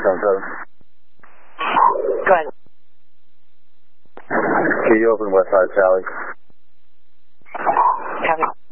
Go ahead. Can you open West Side Sally? Copy.